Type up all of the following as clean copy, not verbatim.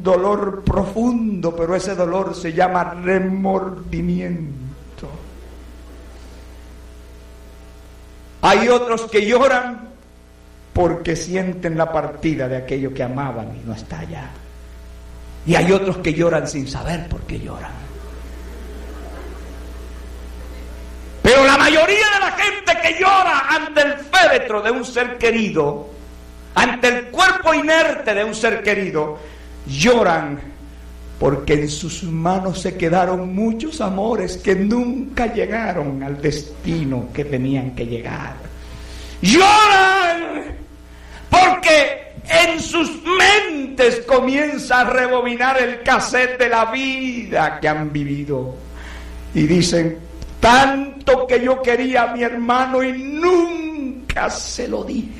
dolor profundo, pero ese dolor se llama remordimiento. Hay otros que lloran porque sienten la partida de aquello que amaban y no está allá. Y hay otros que lloran sin saber por qué lloran. Pero la mayoría de la gente que llora ante el féretro de un ser querido, ante el cuerpo inerte de un ser querido, lloran porque en sus manos se quedaron muchos amores que nunca llegaron al destino que tenían que llegar. Lloran porque en sus mentes comienza a rebobinar el cassette de la vida que han vivido. Y dicen: tanto que yo quería a mi hermano y nunca se lo dije.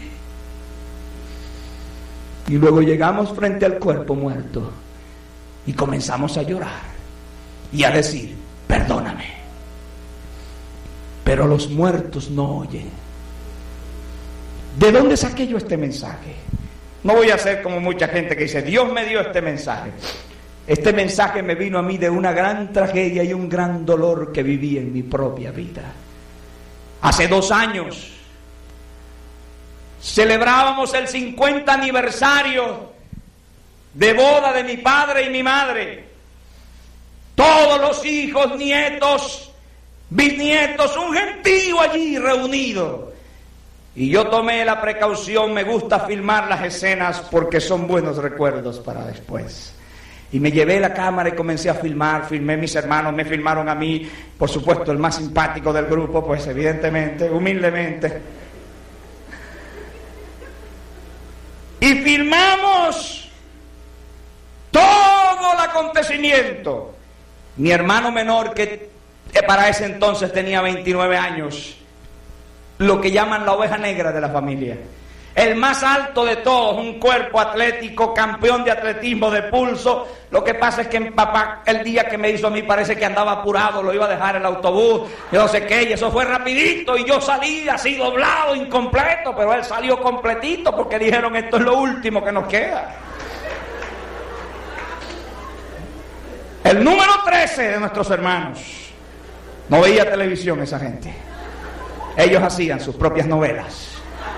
Y luego llegamos frente al cuerpo muerto y comenzamos a llorar y a decir: perdóname. Pero los muertos no oyen. ¿De dónde saqué yo este mensaje? No voy a ser como mucha gente que dice: Dios me dio este mensaje. Este mensaje me vino a mí de una gran tragedia y un gran dolor que viví en mi propia vida. Hace 2 años celebrábamos el 50 aniversario de boda de mi padre y mi madre. Todos los hijos, nietos, bisnietos, un gentío allí reunido. Y yo tomé la precaución, me gusta filmar las escenas porque son buenos recuerdos para después. Y me llevé la cámara y comencé a filmar, filmé, mis hermanos me filmaron a mí, por supuesto el más simpático del grupo, pues evidentemente, humildemente. Y filmamos todo el acontecimiento. Mi hermano menor, que para ese entonces tenía 29 años, lo que llaman la oveja negra de la familia, el más alto de todos, un cuerpo atlético, campeón de atletismo de pulso. Lo que pasa es que mi papá, el día que me hizo a mí, parece que andaba apurado, lo iba a dejar el autobús, yo no sé qué, y eso fue rapidito, y yo salí así doblado, incompleto, pero él salió completito porque dijeron: esto es lo último que nos queda. El número 13 de nuestros hermanos no veía televisión, esa gente. Ellos hacían sus propias novelas.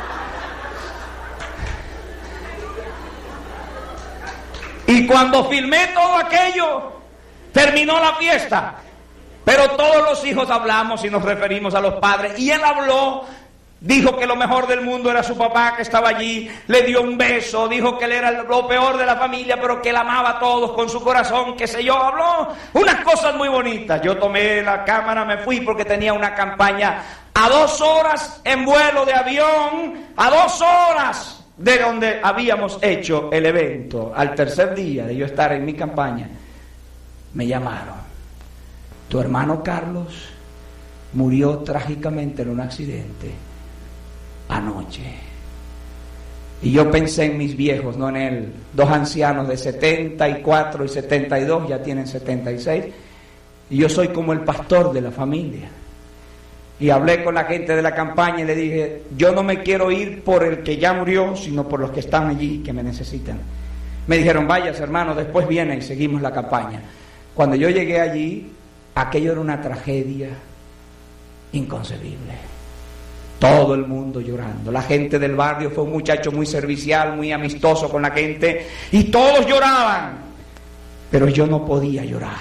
Y cuando filmé todo aquello, terminó la fiesta. Pero todos los hijos hablamos y nos referimos a los padres. Y él habló, dijo que lo mejor del mundo era su papá que estaba allí, le dio un beso, dijo que él era lo peor de la familia, pero que él amaba a todos con su corazón, qué sé yo, habló unas cosas muy bonitas. Yo tomé la cámara, me fui porque tenía una campaña a 2 horas en vuelo de avión, a 2 horas de donde habíamos hecho el evento. Al tercer día de yo estar en mi campaña, me llamaron: tu hermano Carlos murió trágicamente en un accidente anoche. Y yo pensé en mis viejos, no en él. 2 ancianos de 74 y 72, ya tienen 76, y yo soy como el pastor de la familia. Y hablé con la gente de la campaña y le dije: yo no me quiero ir por el que ya murió, sino por los que están allí, que me necesitan. Me dijeron: vayas, hermano, después viene y seguimos la campaña. Cuando yo llegué allí, aquello era una tragedia inconcebible. Todo el mundo llorando. La gente del barrio, fue un muchacho muy servicial, muy amistoso con la gente, y todos lloraban. Pero yo no podía llorar.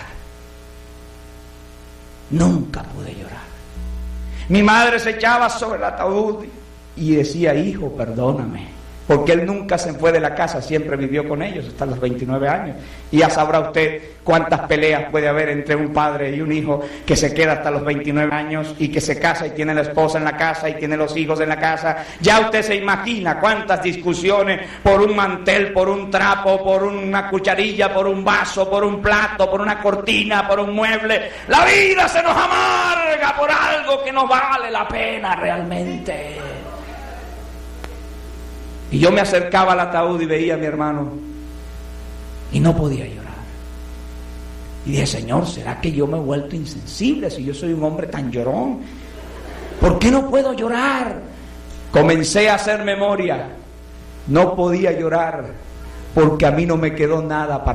Nunca pude llorar. Mi madre se echaba sobre el ataúd y decía: hijo, perdóname. Porque él nunca se fue de la casa, siempre vivió con ellos hasta los 29 años. Y ya sabrá usted cuántas peleas puede haber entre un padre y un hijo que se queda hasta los 29 años y que se casa y tiene la esposa en la casa y tiene los hijos en la casa. Ya usted se imagina cuántas discusiones por un mantel, por un trapo, por una cucharilla, por un vaso, por un plato, por una cortina, por un mueble. La vida se nos amarga por algo que no vale la pena realmente. Y yo me acercaba al ataúd y veía a mi hermano y no podía llorar. Y dije: Señor, ¿será que yo me he vuelto insensible si yo soy un hombre tan llorón? ¿Por qué no puedo llorar? Comencé a hacer memoria. No podía llorar porque a mí no me quedó nada para